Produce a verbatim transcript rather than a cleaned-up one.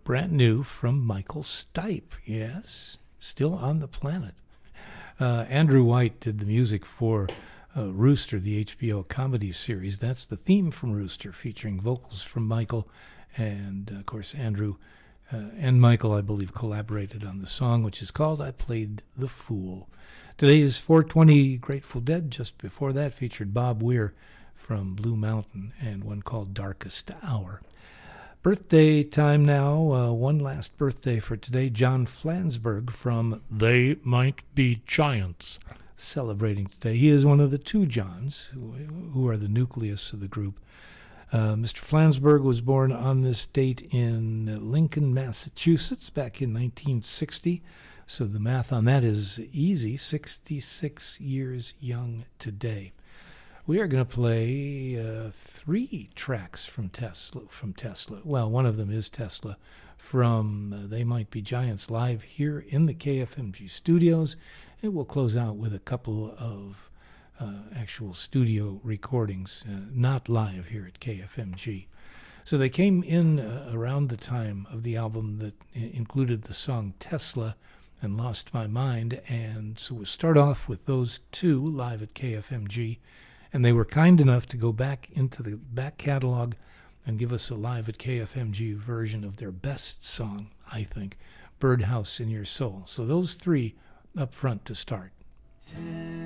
brand new from Michael Stipe. Yes, still on the planet. Uh, Andrew White did the music for uh, Rooster, the H B O comedy series. That's the theme from Rooster, featuring vocals from Michael. And, uh, of course, Andrew uh, and Michael, I believe, collaborated on the song, which is called I Played the Fool. Today is four twenty Grateful Dead. Just before that featured Bob Weir from Blue Mountain and one called Darkest Hour. Birthday time now. Uh, one last birthday for today. John Flansburgh from They Might Be Giants celebrating today. He is one of the two Johns who, who are the nucleus of the group. Uh, Mister Flansburgh was born on this date in Lincoln, Massachusetts back in nineteen sixty. So the math on that is easy. sixty-six years young today. We are going to play uh, three tracks from Tesla. From Tesla. Well, one of them is Tesla from uh, They Might Be Giants live here in the K F M G studios. And we'll close out with a couple of uh, actual studio recordings, uh, not live here at K F M G. So they came in uh, around the time of the album that I- included the song Tesla and Lost My Mind. And so we'll start off with those two live at K F M G. And they were kind enough to go back into the back catalog and give us a live at K F M G version of their best song, I think, Birdhouse in Your Soul. So those three up front to start.